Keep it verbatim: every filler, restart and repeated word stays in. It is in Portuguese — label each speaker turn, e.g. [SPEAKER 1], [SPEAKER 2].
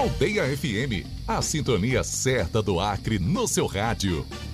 [SPEAKER 1] Aldeia F M, a sintonia certa do Acre no seu rádio.